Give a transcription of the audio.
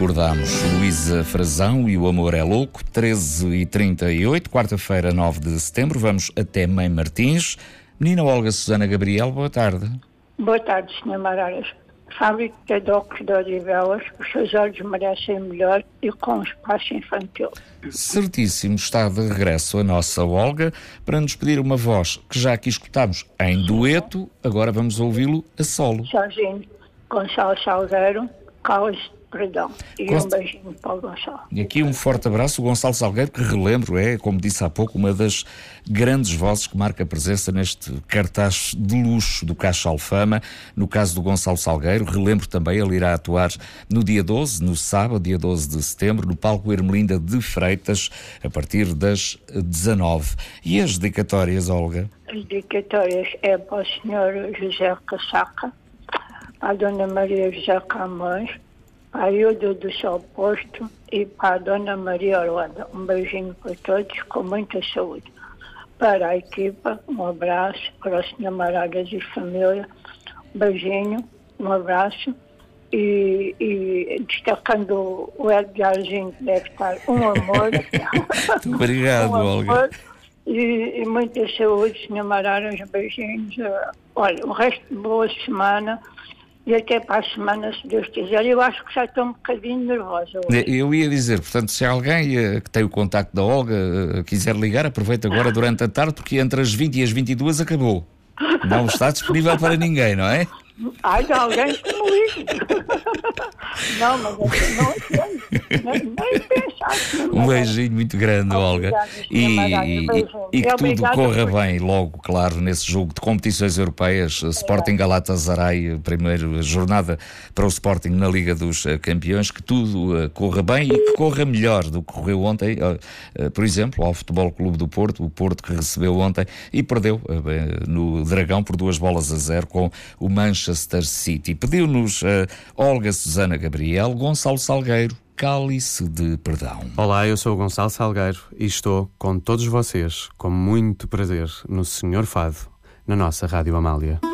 recordamos Luísa Frazão e O Amor é Louco, 13h38, quarta-feira, 9 de setembro. Vamos até Mãe Martins. Menina Olga Susana Gabriel, boa tarde. Boa tarde, Sr. Mararas. Fábrica de óculos de Odivelas, os seus olhos merecem melhor e com espaço infantil. Certíssimo, está de regresso a nossa Olga para nos pedir uma voz que já aqui escutámos em dueto, agora vamos ouvi-lo a solo. Sozinho, Gonçalo Salgueiro, Cálice de Perdão. E um beijinho para o Gonçalo. E aqui um forte abraço, o Gonçalo Salgueiro, que relembro é, como disse há pouco, uma das grandes vozes que marca presença neste cartaz de luxo do Caixa Alfama. No caso do Gonçalo Salgueiro, relembro também, ele irá atuar no dia 12, no sábado, dia 12 de setembro, no palco Ermelinda de Freitas, a partir das 19. E as dedicatórias, Olga? As dedicatórias é para o Sr. José Casaca, para a Dona Maria José Camões, para a Ilda do Sol Posto e para a Dona Maria Orlando. Um beijinho para todos, com muita saúde. Para a equipa, um abraço. Para o Sr. Maragas e família, um beijinho, um abraço. E destacando o Edgarzinho, que deve estar um amor. Muito obrigado, Olga. E muita saúde, Sr. Maragas, beijinhos. Olha, o resto de boa semana. E até para a semana, se Deus quiser. Eu acho que já estou um bocadinho nervosa hoje. Eu ia dizer, portanto, se alguém que tem o contacto da Olga quiser ligar, aproveita agora durante a tarde, porque entre as 20 e as 22 acabou. Não está disponível para ninguém, não é? Ai, de alguém que me ligue. Não, mas nem pensar. Um beijinho muito grande, Olga. E que tudo corra bem logo, claro, nesse jogo de competições europeias. Sporting Galatasaray, primeira jornada para o Sporting na Liga dos Campeões. Que tudo corra bem e que corra melhor do que correu ontem, por exemplo, ao Futebol Clube do Porto. O Porto que recebeu ontem e perdeu no Dragão por 2-0 com o Manchester City. Pediu-nos Olga Susana Gabriel, Gonçalo Salgueiro, Cálice de Perdão. Olá, eu sou o Gonçalo Salgueiro e estou com todos vocês, com muito prazer, no Senhor Fado, na nossa Rádio Amália.